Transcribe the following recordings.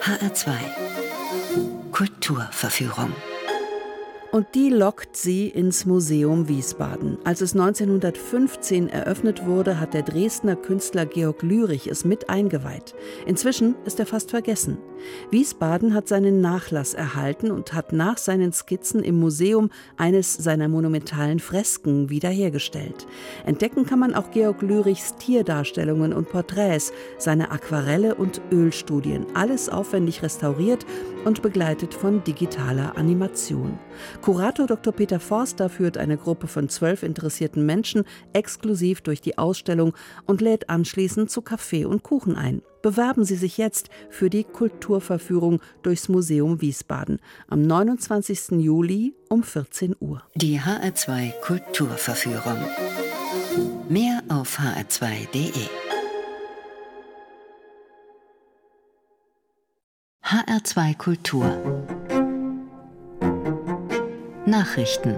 HR2 Kulturverführung. Und die lockt sie ins Museum Wiesbaden. Als es 1915 eröffnet wurde, hat der Dresdner Künstler Georg Lürich es mit eingeweiht. Inzwischen ist er fast vergessen. Wiesbaden hat seinen Nachlass erhalten und hat nach seinen Skizzen im Museum eines seiner monumentalen Fresken wiederhergestellt. Entdecken kann man auch Georg Lürichs Tierdarstellungen und Porträts, seine Aquarelle und Ölstudien. Alles aufwendig restauriert und begleitet von digitaler Animation. Kurator Dr. Peter Forster führt eine Gruppe von 12 interessierten Menschen exklusiv durch die Ausstellung und lädt anschließend zu Kaffee und Kuchen ein. Bewerben Sie sich jetzt für die Kulturverführung durchs Museum Wiesbaden am 29. Juli um 14 Uhr. Die HR2 Kulturverführung. Mehr auf hr2.de. HR2 Kultur. Nachrichten.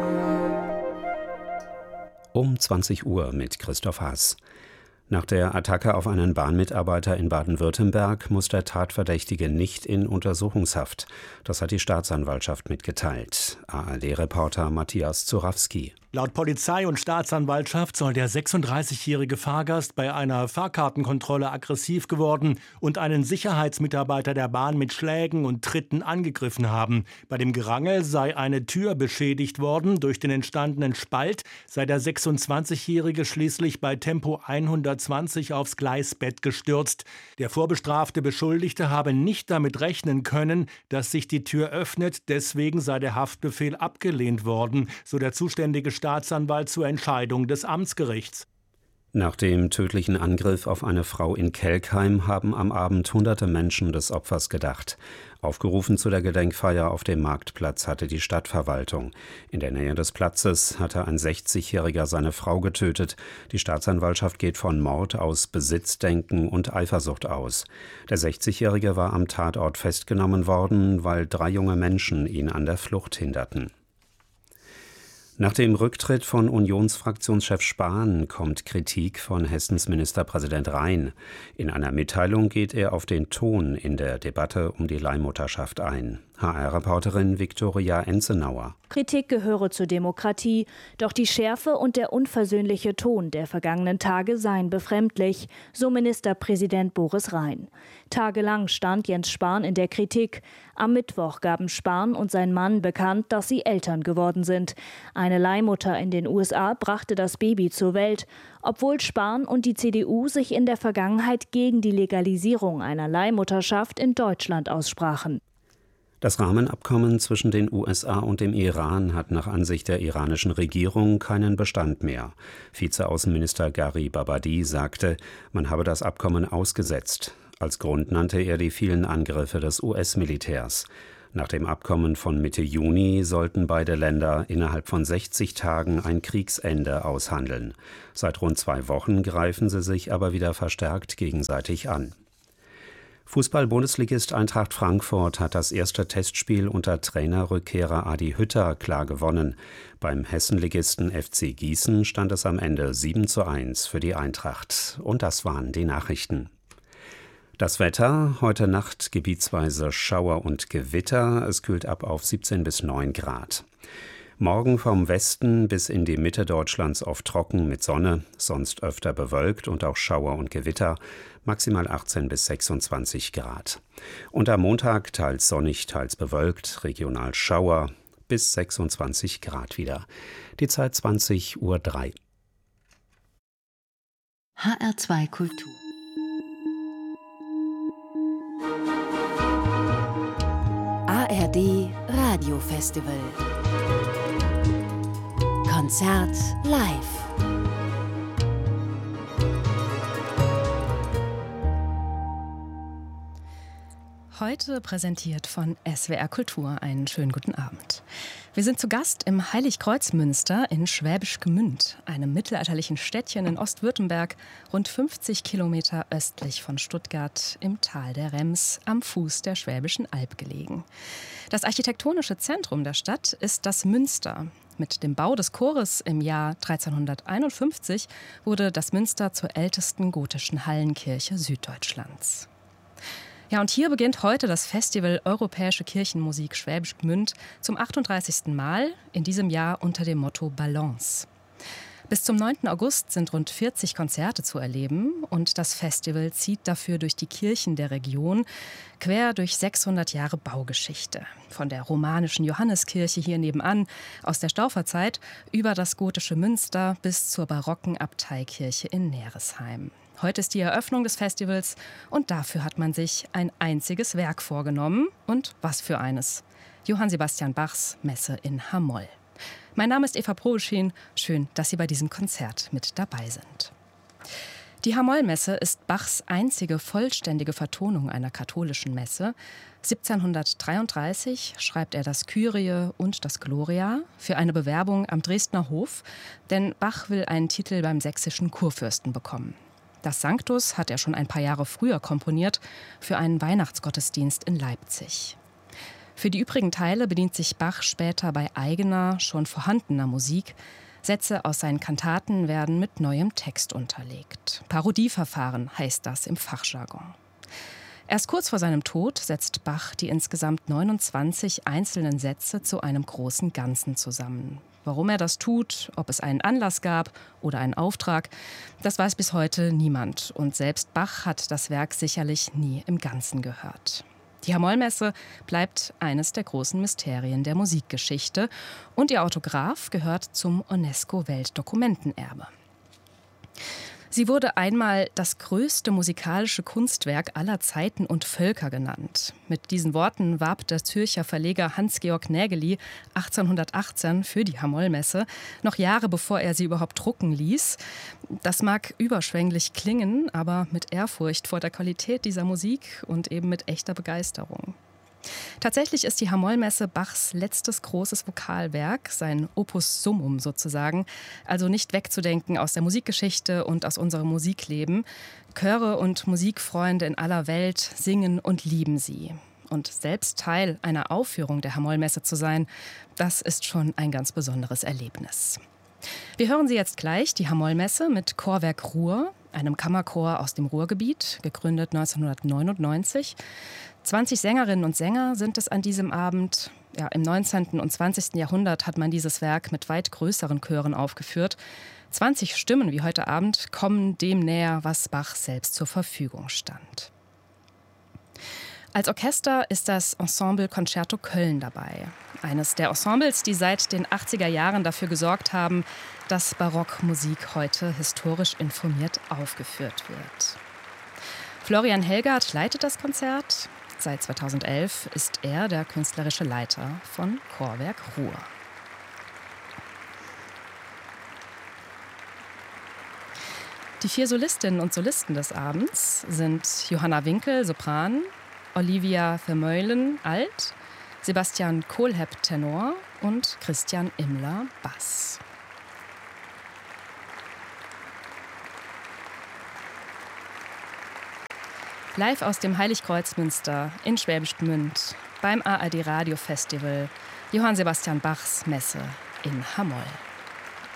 Um 20 Uhr mit Christoph Haas. Nach der Attacke auf einen Bahnmitarbeiter in Baden-Württemberg muss der Tatverdächtige nicht in Untersuchungshaft. Das hat die Staatsanwaltschaft mitgeteilt. ARD-Reporter Matthias Zurawski. Laut Polizei und Staatsanwaltschaft soll der 36-jährige Fahrgast bei einer Fahrkartenkontrolle aggressiv geworden und einen Sicherheitsmitarbeiter der Bahn mit Schlägen und Tritten angegriffen haben. Bei dem Gerangel sei eine Tür beschädigt worden. Durch den entstandenen Spalt sei der 26-jährige schließlich bei Tempo 120 aufs Gleisbett gestürzt. Der vorbestrafte Beschuldigte habe nicht damit rechnen können, dass sich die Tür öffnet. Deswegen sei der Haftbefehl abgelehnt worden, so der zuständige Staatsanwalt zur Entscheidung des Amtsgerichts. Nach dem tödlichen Angriff auf eine Frau in Kelkheim haben am Abend hunderte Menschen des Opfers gedacht. Aufgerufen zu der Gedenkfeier auf dem Marktplatz hatte die Stadtverwaltung. In der Nähe des Platzes hatte ein 60-Jähriger seine Frau getötet. Die Staatsanwaltschaft geht von Mord aus Besitzdenken und Eifersucht aus. Der 60-Jährige war am Tatort festgenommen worden, weil 3 junge Menschen ihn an der Flucht hinderten. Nach dem Rücktritt von Unionsfraktionschef Spahn kommt Kritik von Hessens Ministerpräsident Rhein. In einer Mitteilung geht er auf den Ton in der Debatte um die Leihmutterschaft ein. HR-Reporterin Viktoria Enzenauer. Kritik gehöre zur Demokratie, doch die Schärfe und der unversöhnliche Ton der vergangenen Tage seien befremdlich, so Ministerpräsident Boris Rhein. Tagelang stand Jens Spahn in der Kritik. Am Mittwoch gaben Spahn und sein Mann bekannt, dass sie Eltern geworden sind. Eine Leihmutter in den USA brachte das Baby zur Welt. Obwohl Spahn und die CDU sich in der Vergangenheit gegen die Legalisierung einer Leihmutterschaft in Deutschland aussprachen. Das Rahmenabkommen zwischen den USA und dem Iran hat nach Ansicht der iranischen Regierung keinen Bestand mehr. Vizeaußenminister Gharib Abadi sagte, man habe das Abkommen ausgesetzt. Als Grund nannte er die vielen Angriffe des US-Militärs. Nach dem Abkommen von Mitte Juni sollten beide Länder innerhalb von 60 Tagen ein Kriegsende aushandeln. Seit rund 2 Wochen greifen sie sich aber wieder verstärkt gegenseitig an. Fußball-Bundesligist Eintracht Frankfurt hat das erste Testspiel unter Trainerrückkehrer Adi Hütter klar gewonnen. Beim Hessenligisten FC Gießen stand es am Ende 7:1 für die Eintracht. Und das waren die Nachrichten. Das Wetter, heute Nacht gebietsweise Schauer und Gewitter. Es kühlt ab auf 17 bis 9 Grad. Morgen vom Westen bis in die Mitte Deutschlands oft trocken mit Sonne, sonst öfter bewölkt und auch Schauer und Gewitter, maximal 18 bis 26 Grad. Und am Montag teils sonnig, teils bewölkt, regional Schauer, bis 26 Grad wieder. Die Zeit 20:03 Uhr. HR2 Kultur. ARD Radiofestival. Konzert live. Heute präsentiert von SWR Kultur. Einen schönen guten Abend. Wir sind zu Gast im Heiligkreuzmünster in Schwäbisch Gmünd, einem mittelalterlichen Städtchen in Ostwürttemberg, rund 50 Kilometer östlich von Stuttgart im Tal der Rems am Fuß der Schwäbischen Alb gelegen. Das architektonische Zentrum der Stadt ist das Münster. Mit dem Bau des Chores im Jahr 1351 wurde das Münster zur ältesten gotischen Hallenkirche Süddeutschlands. Ja, und hier beginnt heute das Festival Europäische Kirchenmusik Schwäbisch Gmünd zum 38. Mal, in diesem Jahr unter dem Motto Balance. Bis zum 9. August sind rund 40 Konzerte zu erleben und das Festival zieht dafür durch die Kirchen der Region, quer durch 600 Jahre Baugeschichte. Von der romanischen Johanneskirche hier nebenan aus der Stauferzeit über das gotische Münster bis zur barocken Abteikirche in Neresheim. Heute ist die Eröffnung des Festivals und dafür hat man sich ein einziges Werk vorgenommen. Und was für eines? Johann Sebastian Bachs Messe in H-Moll. Mein Name ist Eva Probeschin. Schön, dass Sie bei diesem Konzert mit dabei sind. Die H-Moll-Messe ist Bachs einzige vollständige Vertonung einer katholischen Messe. 1733 schreibt er das Kyrie und das Gloria für eine Bewerbung am Dresdner Hof, denn Bach will einen Titel beim sächsischen Kurfürsten bekommen. Das Sanctus hat er schon ein paar Jahre früher komponiert für einen Weihnachtsgottesdienst in Leipzig. Für die übrigen Teile bedient sich Bach später bei eigener, schon vorhandener Musik. Sätze aus seinen Kantaten werden mit neuem Text unterlegt. Parodieverfahren heißt das im Fachjargon. Erst kurz vor seinem Tod setzt Bach die insgesamt 29 einzelnen Sätze zu einem großen Ganzen zusammen. Warum er das tut, ob es einen Anlass gab oder einen Auftrag, das weiß bis heute niemand. Und selbst Bach hat das Werk sicherlich nie im Ganzen gehört. Die H-Moll-Messe bleibt eines der großen Mysterien der Musikgeschichte und ihr Autograph gehört zum UNESCO-Weltdokumentenerbe. Sie wurde einmal das größte musikalische Kunstwerk aller Zeiten und Völker genannt. Mit diesen Worten warb der Zürcher Verleger Hans-Georg Nägeli 1818 für die H-Moll-Messe, noch Jahre bevor er sie überhaupt drucken ließ. Das mag überschwänglich klingen, aber mit Ehrfurcht vor der Qualität dieser Musik und eben mit echter Begeisterung. Tatsächlich ist die H-Moll-Messe Bachs letztes großes Vokalwerk, sein Opus Summum sozusagen, also nicht wegzudenken aus der Musikgeschichte und aus unserem Musikleben. Chöre und Musikfreunde in aller Welt singen und lieben sie. Und selbst Teil einer Aufführung der H-Moll-Messe zu sein, das ist schon ein ganz besonderes Erlebnis. Wir hören Sie jetzt gleich die H-Moll-Messe mit Chorwerk Ruhr, einem Kammerchor aus dem Ruhrgebiet, gegründet 1999. 20 Sängerinnen und Sänger sind es an diesem Abend. Ja, im 19. und 20. Jahrhundert hat man dieses Werk mit weit größeren Chören aufgeführt. 20 Stimmen wie heute Abend kommen dem näher, was Bach selbst zur Verfügung stand. Als Orchester ist das Ensemble Concerto Köln dabei. Eines der Ensembles, die seit den 80er Jahren dafür gesorgt haben, dass Barockmusik heute historisch informiert aufgeführt wird. Florian Helgard leitet das Konzert. Seit 2011 ist er der künstlerische Leiter von Chorwerk Ruhr. Die 4 Solistinnen und Solisten des Abends sind Johanna Winkel, Sopran, Olivia Vermeulen, Alt, Sebastian Kohlhepp, Tenor und Christian Immler, Bass. Live aus dem Heiligkreuzmünster in Schwäbisch Gmünd beim ARD Radio Festival Johann Sebastian Bachs Messe in H-Moll.